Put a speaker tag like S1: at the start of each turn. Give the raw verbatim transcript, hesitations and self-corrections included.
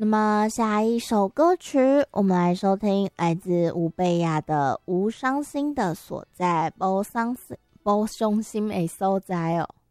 S1: 那么下一首歌曲，我们来收听来自吴贝亚的《无伤心的所在》，无伤心，无伤心的所在哦。